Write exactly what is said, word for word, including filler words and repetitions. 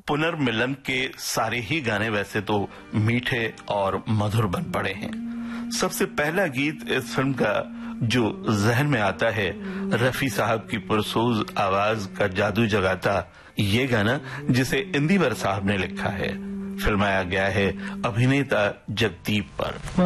पुनर्मिलन के सारे ही गाने वैसे तो मीठे और मधुर बन पड़े हैं। सबसे पहला गीत इस फिल्म का जो जहन में आता है, रफी साहब की पुरसोज आवाज का जादू जगाता ये गाना, जिसे इंदिवर साहब ने लिखा है, फिल्माया गया है अभिनेता जगदीप पर।